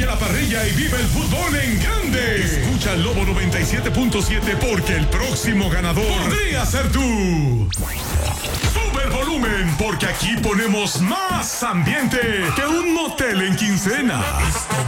la parrilla y vive el fútbol en grande. Escucha el Lobo 97.7 porque el próximo ganador podría ser tú. Sube el volumen porque aquí ponemos más ambiente que un motel en quincena.